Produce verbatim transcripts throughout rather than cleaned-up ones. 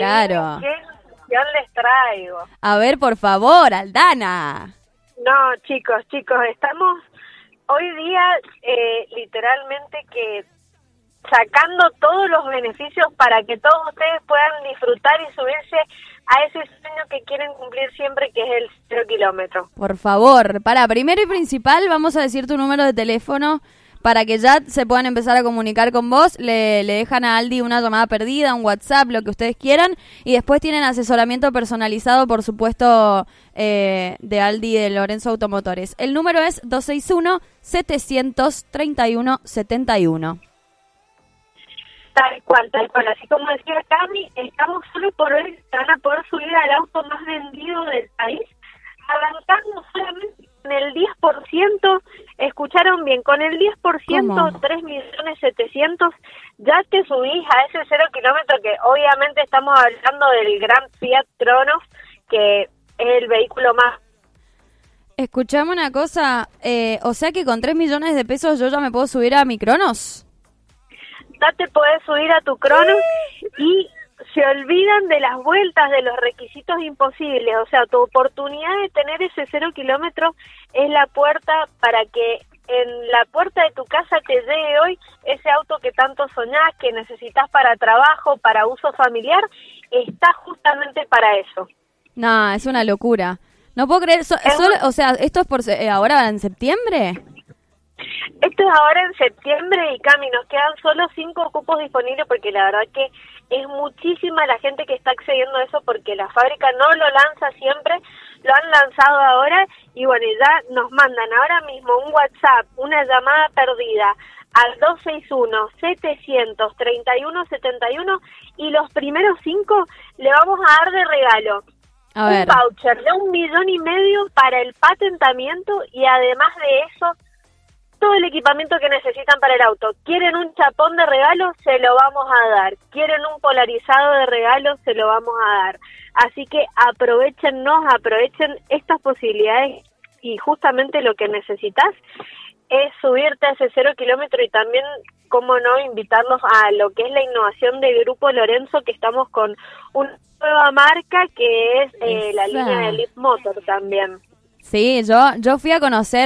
Claro. ¿Qué noción les traigo? A ver, por favor, Aldana. No, chicos, chicos, estamos hoy día eh, literalmente que sacando todos los beneficios para que todos ustedes puedan disfrutar y subirse a ese sueño que quieren cumplir siempre, que es el cero kilómetro. Por favor, para primero y principal vamos a decir tu número de teléfono para que ya se puedan empezar a comunicar con vos. Le, le dejan a Aldi una llamada perdida, un WhatsApp, lo que ustedes quieran, y después tienen asesoramiento personalizado, por supuesto, eh, de Aldi de Lorenzo Automotores. El número es dos seis uno, siete tres uno, siete uno. Tal cual, tal cual. Así como decía Cami, estamos solo por hoy, se van a poder subir al auto más vendido del país, arrancando solamente con el diez por ciento, escucharon bien, con el diez por ciento, tres millones setecientos, ya te subís a ese cero kilómetro que obviamente estamos hablando del gran Fiat Cronos, que es el vehículo más... Escuchame una cosa, eh, o sea que con tres millones de pesos yo ya me puedo subir a mi Cronos. Ya te podés subir a tu Cronos y se olvidan de las vueltas, de los requisitos imposibles. O sea, tu oportunidad de tener ese cero kilómetro es la puerta para que en la puerta de tu casa te llegue hoy ese auto que tanto soñás, que necesitas para trabajo, para uso familiar, está justamente para eso. No, es una locura. No puedo creer, so, solo, o sea, ¿esto es por eh, ahora en septiembre? Esto es ahora en septiembre y Cami, nos quedan solo cinco cupos disponibles porque la verdad que es muchísima la gente que está accediendo a eso porque la fábrica no lo lanza siempre, lo han lanzado ahora y bueno, ya nos mandan ahora mismo un WhatsApp, una llamada perdida al dos seis uno, siete tres uno, siete uno y los primeros cinco le vamos a dar de regalo a ver. un voucher de un millón y medio para el patentamiento y además de eso todo el equipamiento que necesitan para el auto. ¿Quieren un chapón de regalo? Se lo vamos a dar. ¿Quieren un polarizado de regalo? Se lo vamos a dar. Así que aprovechennos, aprovechen estas posibilidades y justamente lo que necesitas es subirte a ese cero kilómetro y también, cómo no, invitarlos a lo que es la innovación del Grupo Lorenzo, que estamos con una nueva marca que es eh, la línea de Leap Motor también. Sí, yo yo fui a conocer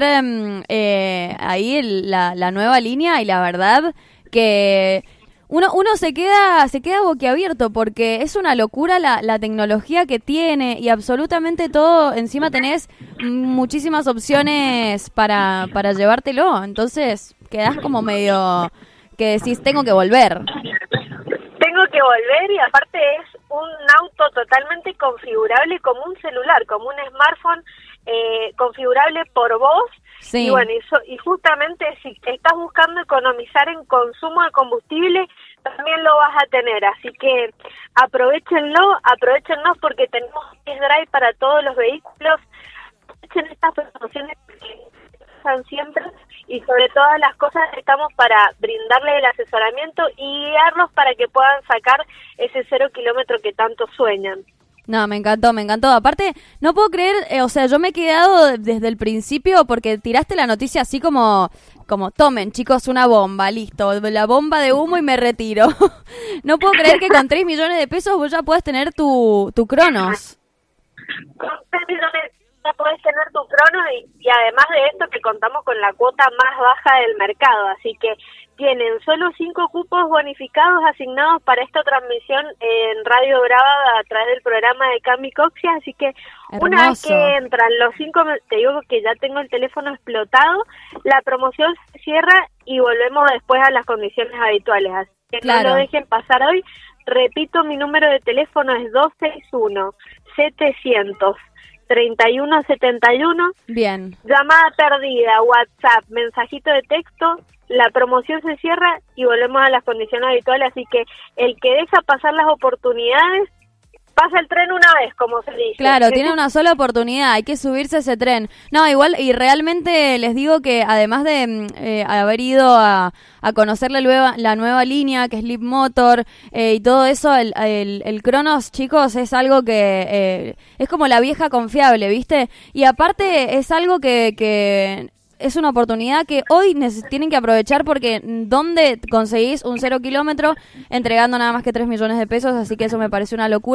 eh, ahí la, la nueva línea y la verdad que uno uno se queda se queda boquiabierto porque es una locura la, la tecnología que tiene y absolutamente todo. Encima tenés muchísimas opciones para, para llevártelo, entonces quedás como medio que decís tengo que volver. Tengo que volver y aparte es un auto totalmente configurable como un celular, como un smartphone. Eh, configurable por vos. Sí. Y bueno, y, so, y justamente si estás buscando economizar en consumo de combustible, también lo vas a tener, así que aprovechenlo, aprovechennos porque tenemos test drive para todos los vehículos. Aprovechen estas promociones que están siempre y sobre todas las cosas estamos para brindarles el asesoramiento y guiarlos para que puedan sacar ese cero kilómetro que tanto sueñan. No, me encantó, me encantó. Aparte, no puedo creer, eh, o sea, yo me he quedado desde el principio porque tiraste la noticia así como, como tomen, chicos, una bomba, listo, la bomba de humo y me retiro. No puedo creer que con tres millones de pesos vos ya puedas tener tu, tu Cronos. Con tres millones ya podés tener tu Cronos y, y además de esto que contamos con la cuota más baja del mercado, así que tienen solo cinco cupos bonificados asignados para esta transmisión en Radio Brava a través del programa de Cami Coxia, así que Hermoso. Una vez que entran los cinco, te digo que ya tengo el teléfono explotado, la promoción se cierra y volvemos después a las condiciones habituales, así que claro. No lo dejen pasar hoy. Repito, mi número de teléfono es dos seis uno, siete cero cero, tres uno siete uno. Bien. Llamada perdida, WhatsApp, mensajito de texto. La promoción se cierra y volvemos a las condiciones habituales, así que el que deja pasar las oportunidades pasa el tren una vez, como se dice. Claro, tiene una sola oportunidad, hay que subirse a ese tren. No, igual, y realmente les digo que además de eh, haber ido a, a conocer la nueva, la nueva línea, que es Leap Motor, eh, y todo eso, el, el, el Cronos, chicos, es algo que eh, es como la vieja confiable, ¿viste? Y aparte es algo que... que es una oportunidad que hoy neces- tienen que aprovechar porque ¿dónde conseguís un cero kilómetro entregando nada más que tres millones de pesos? Así que eso me parece una locura.